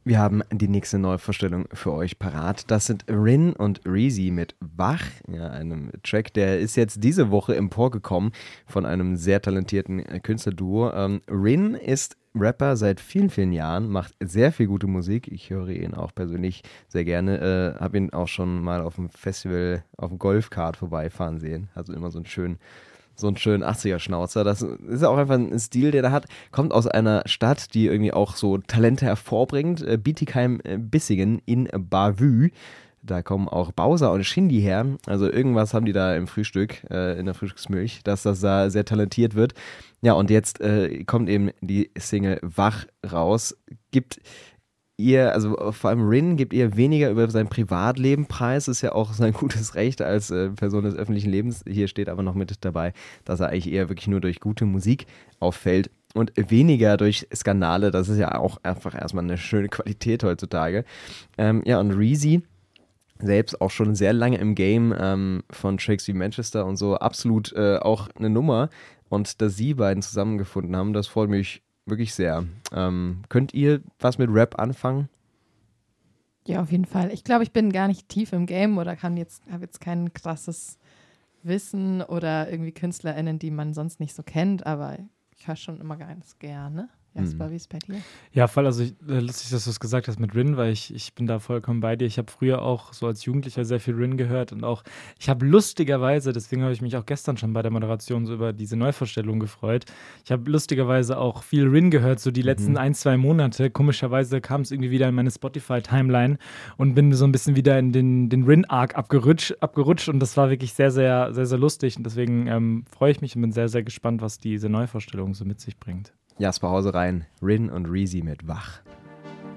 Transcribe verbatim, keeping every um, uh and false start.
Wir haben die nächste Neuvorstellung für euch parat. Das sind Rin und Reezy mit Wach, ja, einem Track, der ist jetzt diese Woche emporgekommen von einem sehr talentierten Künstlerduo. Ähm, Rin ist Rapper seit vielen, vielen Jahren, macht sehr viel gute Musik. Ich höre ihn auch persönlich sehr gerne. Äh, habe ihn auch schon mal auf dem Festival, auf dem Golfkart vorbeifahren sehen. Also immer so einen schönen So einen schönen achtziger-Schnauzer. Das ist auch einfach ein Stil, der er hat. Kommt aus einer Stadt, die irgendwie auch so Talente hervorbringt. Äh, Bietigheim-Bissingen in Bavü. Da kommen auch Bowser und Shindy her. Also irgendwas haben die da im Frühstück, äh, in der Frühstücksmilch, dass das da sehr talentiert wird. Ja, und jetzt äh, kommt eben die Single Wach raus. Gibt ihr, also vor allem Rin, gibt ihr weniger über sein Privatleben preis, ist ja auch sein gutes Recht als äh, Person des öffentlichen Lebens. Hier steht aber noch mit dabei, dass er eigentlich eher wirklich nur durch gute Musik auffällt und weniger durch Skandale. Das ist ja auch einfach erstmal eine schöne Qualität heutzutage. Ähm, ja, und Reezy selbst auch schon sehr lange im Game, ähm, von Tracks wie Manchester und so, absolut äh, auch eine Nummer. Und dass sie beiden zusammengefunden haben, das freut mich wirklich sehr. Ähm, könnt ihr was mit Rap anfangen? Ja, auf jeden Fall. Ich glaube, ich bin gar nicht tief im Game oder kann jetzt, habe jetzt kein krasses Wissen oder irgendwie KünstlerInnen, die man sonst nicht so kennt, aber ich höre schon immer ganz gerne. Jasper, wie ist es bei dir? Ja, voll, also ich, äh, lustig, dass du es gesagt hast mit Rin, weil ich, ich bin da vollkommen bei dir. Ich habe früher auch so als Jugendlicher sehr viel Rin gehört und auch, ich habe lustigerweise, deswegen habe ich mich auch gestern schon bei der Moderation so über diese Neuvorstellung gefreut, ich habe lustigerweise auch viel Rin gehört, so die letzten Mhm. ein, zwei Monate. Komischerweise kam es irgendwie wieder in meine Spotify-Timeline und bin so ein bisschen wieder in den, den Rin-Arc abgerutscht, abgerutscht und das war wirklich sehr, sehr, sehr, sehr lustig und deswegen ähm, freue ich mich und bin sehr, sehr gespannt, was diese Neuvorstellung so mit sich bringt. Jasper, Hause rein. Rin und Reezy mit Wach.